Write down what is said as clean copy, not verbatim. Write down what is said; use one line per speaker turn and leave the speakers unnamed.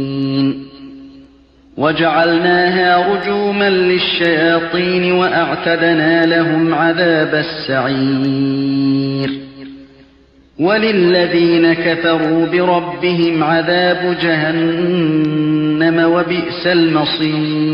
وجعلناها رجوما للشياطين وأعتدنا لهم عذاب السعير وللذين كفروا بربهم عذاب جهنم وبئس المصير